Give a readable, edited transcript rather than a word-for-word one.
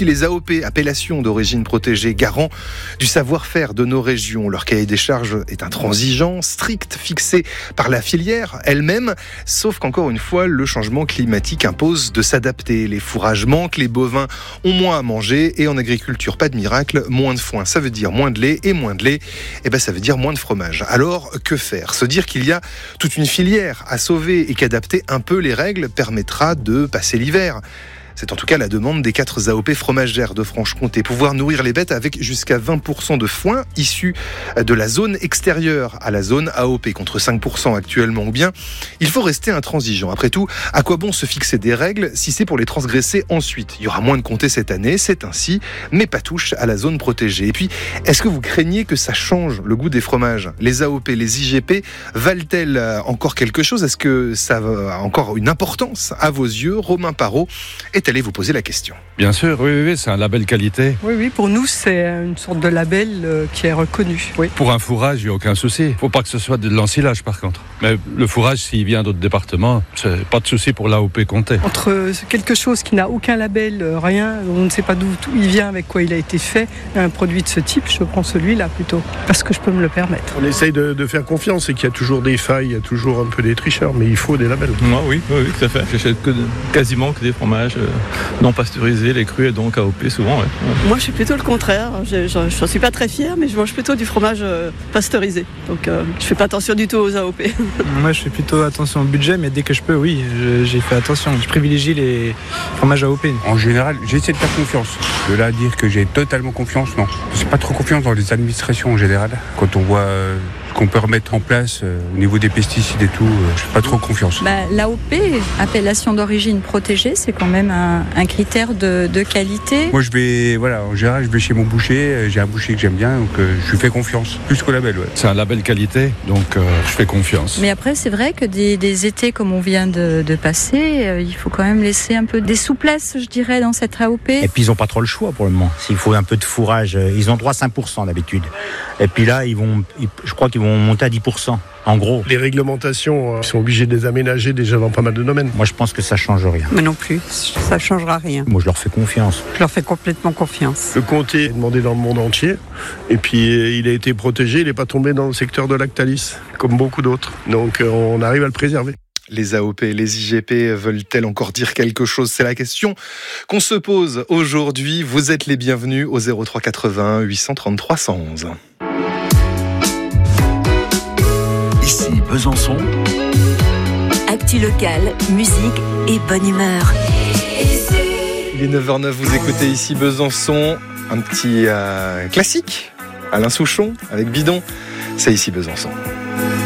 puis les AOP, appellations d'origine protégée, garant du savoir-faire de nos régions. Leur cahier des charges est intransigeant, strict, fixé par la filière elle-même, sauf qu'encore une fois, le changement climatique impose de s'adapter. Les fourrages manquent, les bovins ont moins à manger et en agriculture, pas de miracle, moins de foin, ça veut dire moins de lait et moins de lait, ça veut dire moins de fromage. Alors, que faire ? Se dire qu'il y a toute une filière à sauver et qu'adapter un peu les règles permettra de passer l'hiver. C'est en tout cas la demande des 4 AOP fromagères de Franche-Comté. Pouvoir nourrir les bêtes avec jusqu'à 20% de foin issu de la zone extérieure à la zone AOP, contre 5% actuellement. Ou bien, il faut rester intransigeant. Après tout, à quoi bon se fixer des règles si c'est pour les transgresser ensuite ? Il y aura moins de comtés cette année, c'est ainsi, mais pas touche à la zone protégée. Et puis, est-ce que vous craignez que ça change le goût des fromages ? Les AOP, les IGP, valent-elles encore quelque chose ? Est-ce que ça a encore une importance à vos yeux ? Romain Parot est allé vous poser la question. Bien sûr, oui, c'est un label qualité. Oui, pour nous, c'est une sorte de label qui est reconnu. Oui. Pour un fourrage, il n'y a aucun souci. Il ne faut pas que ce soit de l'ensilage, par contre. Mais le fourrage, s'il vient d'autres départements, c'est pas de souci pour l'AOP Comté. Entre quelque chose qui n'a aucun label, rien, on ne sait pas d'où il vient, avec quoi il a été fait, et un produit de ce type, je prends celui-là plutôt, parce que je peux me le permettre. On essaye de faire confiance et qu'il y a toujours des failles, il y a toujours un peu des tricheurs, mais il faut des labels. Moi, oui, tout à fait. J'achète quasiment que des fromages non pasteurisés, les crus et donc AOP souvent. Ouais. Moi, je suis plutôt le contraire. Je n'en suis pas très fière, mais je mange plutôt du fromage pasteurisé. Donc, je fais pas attention du tout aux AOP. Moi, je fais plutôt attention au budget, mais dès que je peux, oui, j'ai fait attention. Je privilégie les fromages AOP. En général, j'essaie de faire confiance. De là à dire que j'ai totalement confiance, non. Je n'ai pas trop confiance dans les administrations en général. Quand on voit ce qu'on peut remettre en place au niveau des pesticides et tout, je n'ai pas trop confiance. L'AOP, appellation d'origine protégée, c'est quand même un critère de qualité. Moi, en général, je vais chez mon boucher. J'ai un boucher que j'aime bien, donc je lui fais confiance. Plus qu'au label, ouais. C'est un label qualité, donc je fais confiance. Mais après, c'est vrai que des étés comme on vient de passer, il faut quand même laisser un peu des souplesses, je dirais, dans cette AOP. Et puis, ils n'ont pas trop le choix pour le moment. S'il faut un peu de fourrage, ils ont droit à 5% d'habitude. Et puis là, je crois qu'ils vont monter à 10%. En gros. Les réglementations sont obligées de les aménager déjà dans pas mal de domaines. Moi, je pense que ça change rien. Mais non plus, ça changera rien. Moi, je leur fais confiance. Je leur fais complètement confiance. Le comté est demandé dans le monde entier. Et puis, il a été protégé. Il n'est pas tombé dans le secteur de Lactalis, comme beaucoup d'autres. Donc, on arrive à le préserver. Les AOP, les IGP veulent-elles encore dire quelque chose ? C'est la question qu'on se pose aujourd'hui. Vous êtes les bienvenus au 03 80 833 111. Ici Besançon. Actu locale, musique et bonne humeur. Il est 9h09, vous écoutez ici Besançon. Un petit classique, Alain Souchon avec Bidon. C'est ici Besançon.